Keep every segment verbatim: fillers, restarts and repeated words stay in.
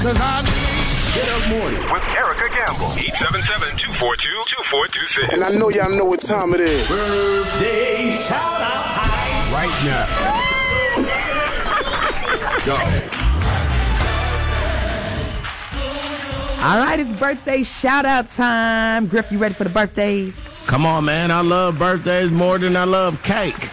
Cause I Get Up Morning with Erica Gamble. eight seven seven, two four two, two four two six. And I know y'all know what time it is. Birthday shout out time right now. Go. All right, it's birthday shout out time. Griff, you ready for the birthdays? Come on, man. I love birthdays more than I love cake.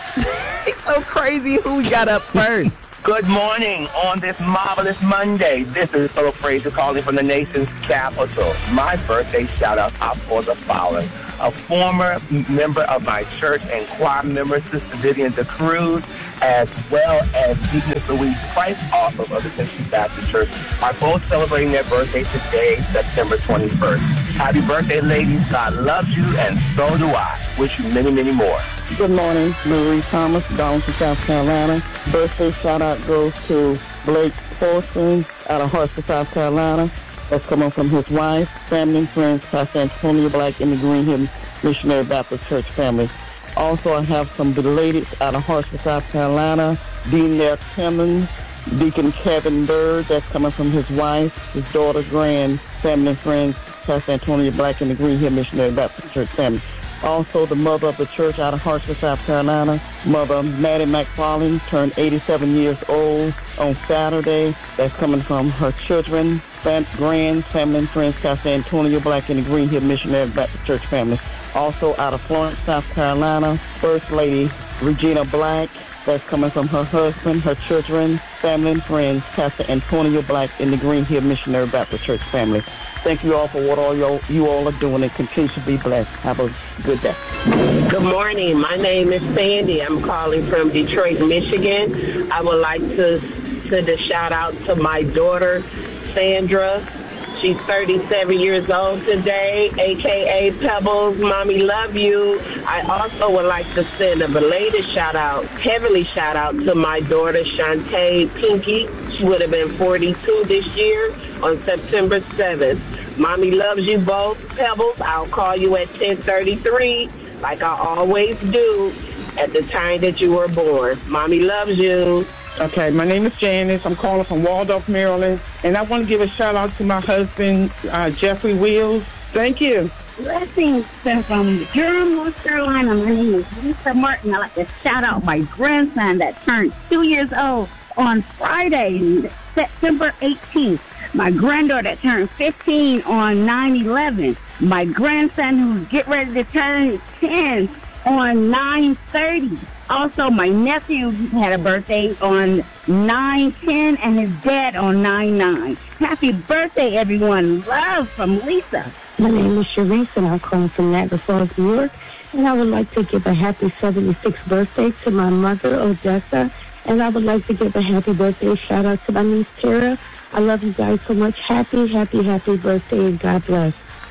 He's so crazy. Who we got up first? Good morning on this marvelous Monday. This is Philip Fraser calling from the nation's capital. My birthday shout-out are for the following. A former member of my church and choir member, Sister Vivian DeCruz, as well as Deaconess Louise Price, also of the Tennessee Baptist Church, are both celebrating their birthday today, September twenty-first. Happy birthday, ladies. God loves you, and so do I. Wish you many, many more. Good morning, Marie Thomas, Darlington, South Carolina. Birthday shout-out goes to Blake Forson out of Hartsville, South Carolina. That's coming from his wife, family, and friends, Pastor Antonio Black in the Green Hill Missionary Baptist Church family. Also, I have some belated out of Hartsville, South Carolina. Dean Nair Timmons, Deacon Kevin Bird, that's coming from his wife, his daughter, grand, family, and friends, Pastor Antonio Black in the Green Hill Missionary Baptist Church family. Also, the mother of the church out of Hartsville, South Carolina, Mother Maddie McFarlane, turned eighty-seven years old on Saturday. That's coming from her children, grand, family, and friends, Pastor Antonio Black in the Green Hill Missionary Baptist Church family. Also, out of Florence, South Carolina, First Lady Regina Black. That's coming from her husband, her children, family, and friends, Pastor Antonio Black in the Green Hill Missionary Baptist Church family. Thank you all for what all you, you all are doing, and continue to be blessed. Have a good day. Good morning. My name is Sandy. I'm calling from Detroit, Michigan. I would like to send a shout out to my daughter, Sandra. She's thirty-seven years old today, a k a. Pebbles. Mommy, love you. I also would like to send a belated shout-out, heavenly shout-out to my daughter, Shantae Pinky. She would have been forty-two this year on September seventh. Mommy loves you both. Pebbles, I'll call you at ten thirty-three, like I always do, at the time that you were born. Mommy loves you. Okay, my name is Janice. I'm calling from Waldorf, Maryland. And I want to give a shout-out to my husband, uh, Jeffrey Wills. Thank you. Blessings from Durham, North Carolina. My name is Lisa Martin. I'd like to shout out my grandson that turned two years old on Friday, September eighteenth. My granddaughter that turned fifteen on nine eleven. My grandson who's getting ready to turn ten on nine thirty. Also, my nephew had a birthday on nine ten and his dad on nine nine. Happy birthday, everyone. Love from Lisa. My name is Sharice, and I'm calling from Niagara Falls, New York. And I would like to give a happy seventy-sixth birthday to my mother, Odessa. And I would like to give a happy birthday shout-out to my niece, Tara. I love you guys so much. Happy, happy, happy birthday, and God bless.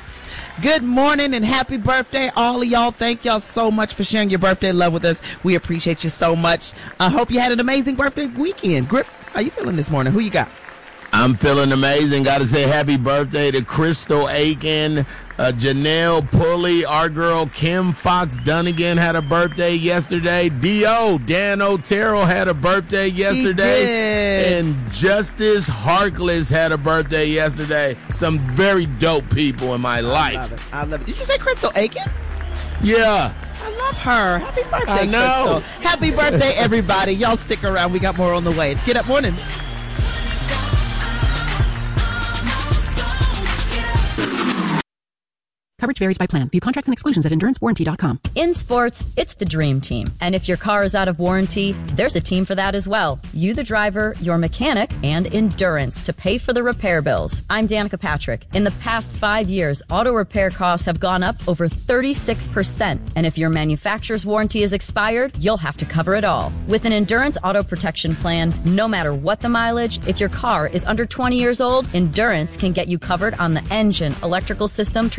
Good morning and happy birthday, all of y'all. Thank y'all so much for sharing your birthday love with us. We appreciate you so much. I hope you had an amazing birthday weekend. Griff, how you feeling this morning? Who you got? I'm feeling amazing. Got to say happy birthday to Crystal Aiken, uh, Janelle Pulley, our girl Kim Fox Dunnigan had a birthday yesterday. D O Dan Otero had a birthday yesterday. And Justice Harkless had a birthday yesterday. Some very dope people in my life. I love it. I love it. Did you say Crystal Aiken? Yeah. I love her. Happy birthday, I know. Crystal. Happy birthday, everybody. Y'all stick around. We got more on the way. It's Get Up Mornings. Coverage varies by plan. View contracts and exclusions at endurance warranty dot com. In sports, it's the dream team. And if your car is out of warranty, there's a team for that as well. You, the driver, your mechanic, and Endurance to pay for the repair bills. I'm Danica Patrick. In the past five years, auto repair costs have gone up over thirty-six percent. And if your manufacturer's warranty is expired, you'll have to cover it all. With an Endurance auto protection plan, no matter what the mileage, if your car is under twenty years old, Endurance can get you covered on the engine, electrical system, transmission,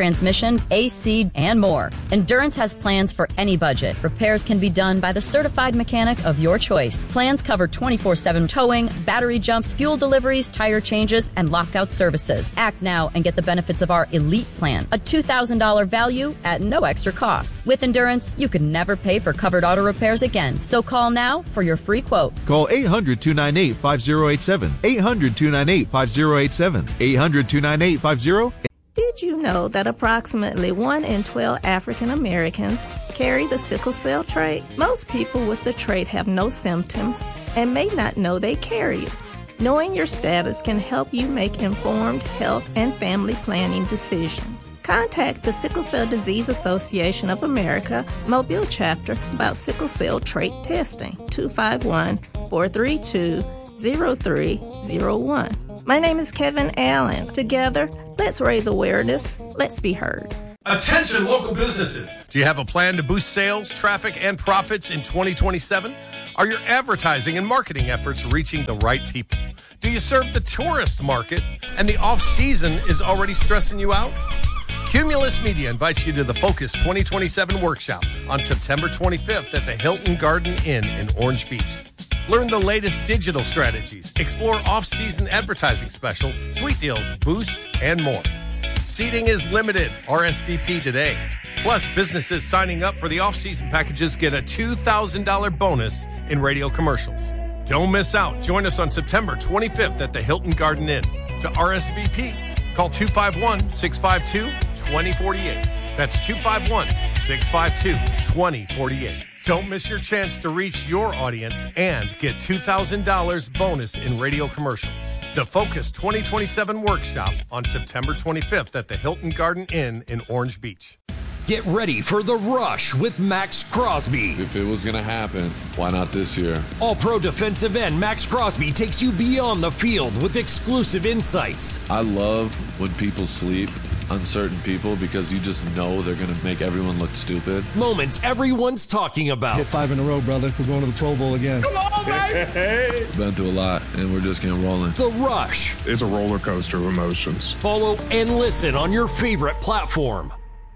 transmission, A C, and more. Endurance has plans for any budget. Repairs can be done by the certified mechanic of your choice. Plans cover twenty-four seven towing, battery jumps, fuel deliveries, tire changes, and lockout services. Act now and get the benefits of our Elite Plan, a two thousand dollars value at no extra cost. With Endurance, you can never pay for covered auto repairs again. So call now for your free quote. Call eight hundred, two nine eight, five oh eight seven. eight hundred, two nine eight, five oh eight seven. eight hundred, two nine eight, five oh eight seven. Did you know that approximately one in twelve African Americans carry the sickle cell trait? Most people with the trait have no symptoms and may not know they carry it. Knowing your status can help you make informed health and family planning decisions. Contact the Sickle Cell Disease Association of America Mobile Chapter about sickle cell trait testing. two five one, four three two, zero three zero one. My name is Kevin Allen. Together, let's raise awareness. Let's be heard. Attention local businesses. Do you have a plan to boost sales, traffic, and profits in twenty twenty-seven? Are your advertising and marketing efforts reaching the right people? Do you serve the tourist market and the off-season is already stressing you out? Cumulus Media invites you to the Focus twenty twenty-seven workshop on September twenty-fifth at the Hilton Garden Inn in Orange Beach. Learn the latest digital strategies, explore off-season advertising specials, sweet deals, boost, and more. Seating is limited. R S V P today. Plus, businesses signing up for the off-season packages get a two thousand dollars bonus in radio commercials. Don't miss out. Join us on September twenty-fifth at the Hilton Garden Inn. To R S V P, call two five one, six five two, two zero four eight. That's two five one, six five two, two zero four eight. Don't miss your chance to reach your audience and get two thousand dollars bonus in radio commercials. The Focus twenty twenty-seven workshop on September twenty-fifth at the Hilton Garden Inn in Orange Beach. Get ready for The Rush with Max Crosby. If it was going to happen, why not this year? All-Pro defensive end Max Crosby takes you beyond the field with exclusive insights. I love when people sleep on certain people because you just know they're going to make everyone look stupid. Moments everyone's talking about. Hit five in a row, brother. We're going to the Pro Bowl again. Come on, baby! Been through a lot, and we're just getting rolling. The Rush. It's a roller coaster of emotions. Follow and listen on your favorite platform.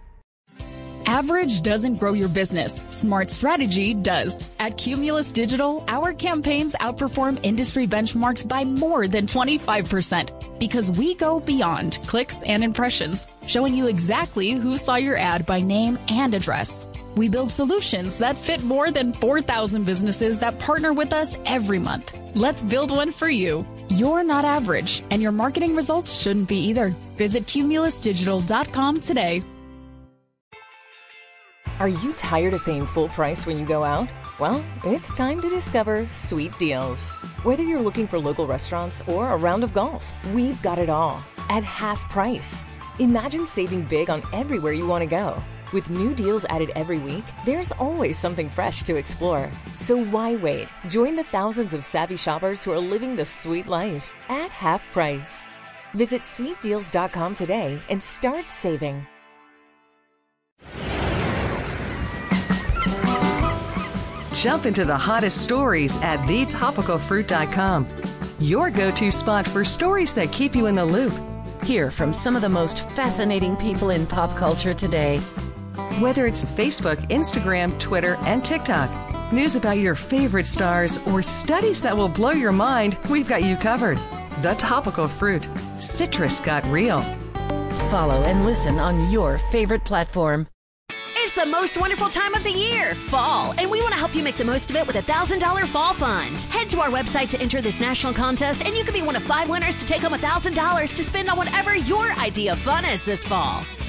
Average doesn't grow your business. Smart strategy does. At Cumulus Digital, our campaigns outperform industry benchmarks by more than twenty-five percent because we go beyond clicks and impressions, showing you exactly who saw your ad by name and address. We build solutions that fit more than four thousand businesses that partner with us every month. Let's build one for you. You're not average, and your marketing results shouldn't be either. Visit cumulus digital dot com today. Are you tired of paying full price when you go out? Well, it's time to discover Sweet Deals. Whether you're looking for local restaurants or a round of golf, we've got it all at half price. Imagine saving big on everywhere you want to go. With new deals added every week, there's always something fresh to explore. So why wait? Join the thousands of savvy shoppers who are living the sweet life at half price. Visit sweet deals dot com today and start saving. Jump into the hottest stories at the topical fruit dot com. Your go-to spot for stories that keep you in the loop. Hear from some of the most fascinating people in pop culture today. Whether it's Facebook, Instagram, Twitter, and TikTok, news about your favorite stars, or studies that will blow your mind, we've got you covered. The Topical Fruit. Citrus got real. Follow and listen on your favorite platform. It's the most wonderful time of the year, fall, and we want to help you make the most of it with a one thousand dollars Fall Fund. Head to our website to enter this national contest, and you can be one of five winners to take home one thousand dollars to spend on whatever your idea of fun is this fall.